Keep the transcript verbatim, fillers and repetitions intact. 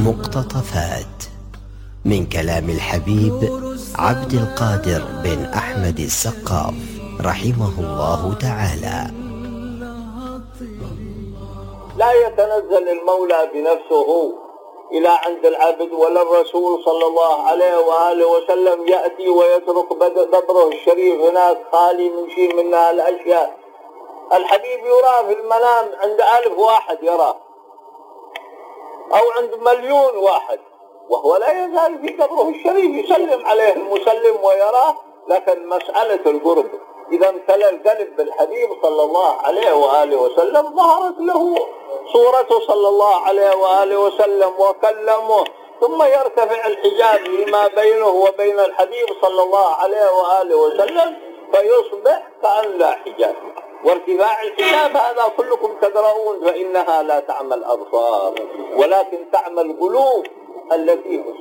مقتطفات من كلام الحبيب عبد القادر بن أحمد السقاف رحمه الله تعالى. لا يتنزل المولى بنفسه إلى عند العبد، ولا الرسول صلى الله عليه وآله وسلم يأتي ويترك دبره الشريف هناك خالي من شيء منها الأشياء. الحبيب يرى في المنام عند ألف واحد يراه، أو عند مليون واحد، وهو لا يزال في دبره الشريف يسلم عليه المسلم ويراه. لكن مسألة القرب إذا امتلأ القلب بالحبيب صلى الله عليه وآله وسلم ظهرت له صورته صلى الله عليه وآله وسلم وكلمه، ثم يرتفع الحجاب فيما بينه وبين الحبيب صلى الله عليه وآله وسلم فيصبح كأن لا حجاب. وارتفاع الحجاب هذا كلكم تدرون فإنها لا تعمى الأبصار ولكن تعمى القلوب التي في